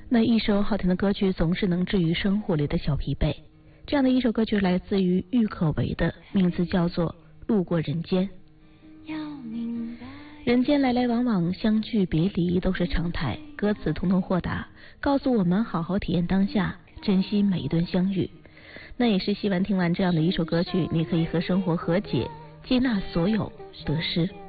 那一首好听的歌曲总是能治愈生活里的小疲惫。这样的一首歌曲来自于郁可唯的，名字叫做《路过人间》。人间来来往往，相聚别离都是常态，歌词通通豁达，告诉我们好好体验当下，珍惜每一顿相遇。那也是希望听完这样的一首歌曲，你可以和生活和解，接纳所有得失。